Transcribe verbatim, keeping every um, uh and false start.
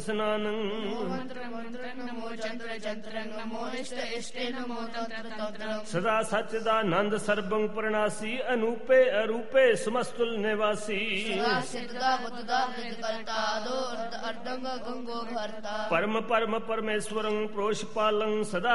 स्नानं सदा सच्चिदानंद सर्वं प्रणासी अनूपे अरूपे समस्तुल निवासी परम परम परमेश्वरं प्रोषपालं सदा